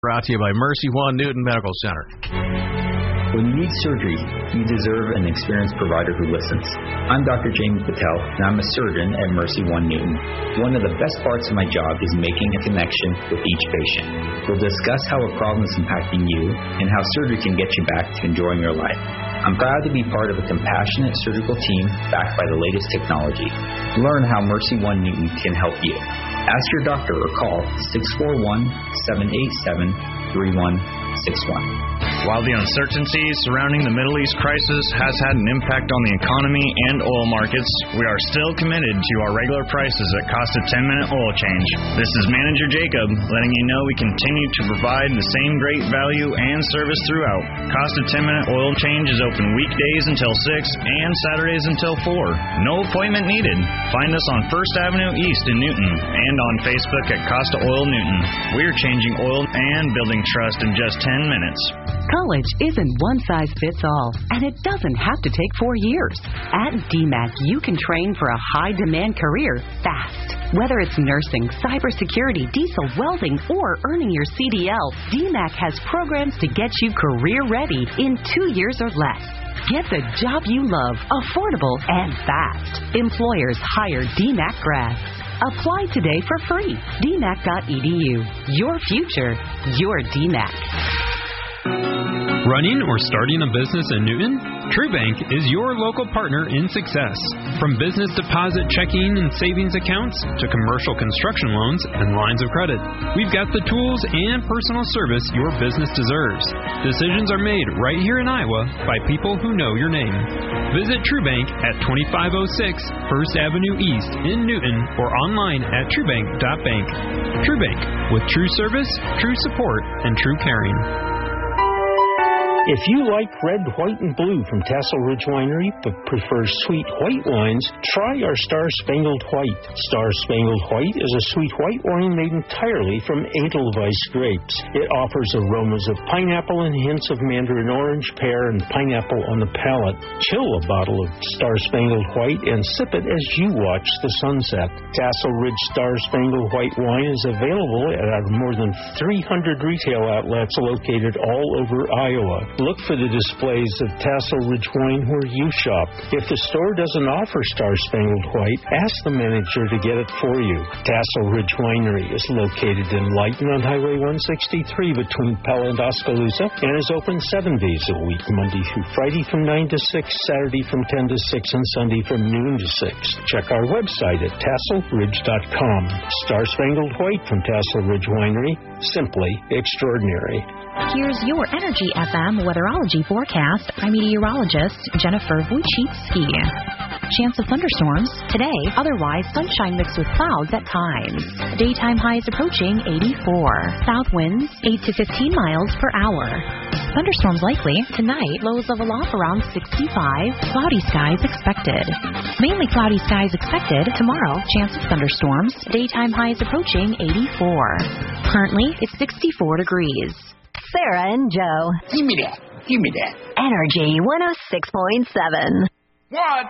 Brought to you by Mercy One Newton Medical Center. When you need surgery, you deserve an experienced provider who listens. I'm Dr. James Patel, and I'm a surgeon at Mercy One Newton. One of the best parts of my job is making a connection with each patient. We'll discuss how a problem is impacting you and how surgery can get you back to enjoying your life. I'm proud to be part of a compassionate surgical team backed by the latest technology. Learn how Mercy One Newton can help you. Ask your doctor or call 641-787-3161. While the uncertainty surrounding the Middle East crisis has had an impact on the economy and oil markets, we are still committed to our regular prices that cost a 10-minute oil change. This is Manager Jacob letting you know we continue to provide the same great value and service throughout. Cost a 10-minute oil change is open weekdays until 6 and Saturdays until 4. No appointment needed. Find us on First Avenue East in Newton and on Facebook at Costa Oil Newton. We're changing oil and building trust in just 10 minutes. College isn't one size fits all, and it doesn't have to take 4 years. At DMAC, you can train for a high-demand career fast. Whether it's nursing, cybersecurity, diesel welding, or earning your CDL, DMAC has programs to get you career-ready in 2 years or less. Get the job you love, affordable and fast. Employers hire DMAC grads. Apply today for free. DMAC.edu. Your future, your DMAC. Running or starting a business in Newton? TrueBank is your local partner in success. From business deposit checking and savings accounts to commercial construction loans and lines of credit, we've got the tools and personal service your business deserves. Decisions are made right here in Iowa by people who know your name. Visit TrueBank at 2506 First Avenue East in Newton or online at truebank.bank. TrueBank, with true service, true support, and true caring. If you like red, white, and blue from Tassel Ridge Winery but prefer sweet white wines, try our Star Spangled White. Star Spangled White is a sweet white wine made entirely from Edelweiss grapes. It offers aromas of pineapple and hints of mandarin orange, pear, and pineapple on the palate. Chill a bottle of Star Spangled White and sip it as you watch the sunset. Tassel Ridge Star Spangled White wine is available at our more than 300 retail outlets located all over Iowa. Look for the displays of Tassel Ridge wine where you shop. If the store doesn't offer Star Spangled White, ask the manager to get it for you. Tassel Ridge Winery is located in Lighton on Highway 163 between Pella and Oskaloosa and is open 7 days a week, Monday through Friday from 9 to 6, Saturday from 10 to 6, and Sunday from noon to 6. Check our website at tasselridge.com. Star Spangled White from Tassel Ridge Winery, simply extraordinary. Here's your Energy FM weatherology forecast. I'm meteorologist Jennifer Wojcicki. Chance of thunderstorms today, otherwise sunshine mixed with clouds at times. Daytime highs approaching 84. South winds 8 to 15 miles per hour. Thunderstorms likely tonight, lows level off around 65. Cloudy skies expected. Mainly cloudy skies expected tomorrow. Chance of thunderstorms. Daytime highs approaching 84. Currently, it's 64 degrees. Sarah and Joe. Give me that. Energy 106.7. What?